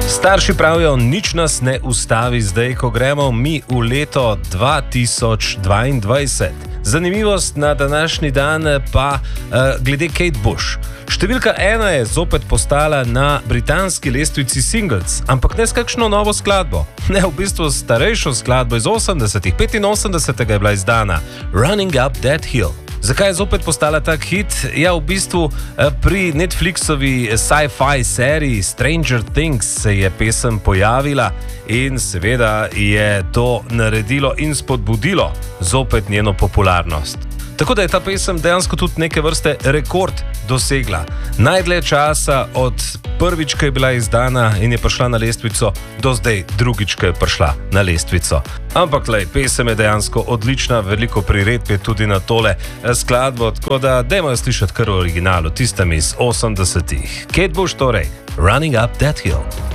Starši pravijo, nič nas ne ustavi zdaj, ko gremo mi v leto 2022. Zanimivost na današnji dan pa glede Kate Bush. Številka 1 je zopet postala na britanski lestvici singles, ampak ne s kakšno novo skladbo. Ne, v bistvu starejšo skladbo iz 80-ih, 85. je bila izdana Running Up That Hill. Zakaj je zopet postala tak hit? Ja, v bistvu pri Netflixovi sci-fi seriji Stranger Things se je pesem pojavila in seveda je to naredilo in spodbudilo zopet njeno popularnost. Tako da je ta pesem dejansko tudi neke vrste rekord dosegla. Najdlje časa od prvič, ko je bila izdana in je prišla na lestvico, do zdaj drugič, ko je prišla na lestvico. Ampak lej, pesem je dejansko odlična, veliko priredb je tudi na tole skladbo, tako da dajmo jo slišati kar v originalu, tistem iz 80-ih. Kate Bush torej, Running Up That Hill.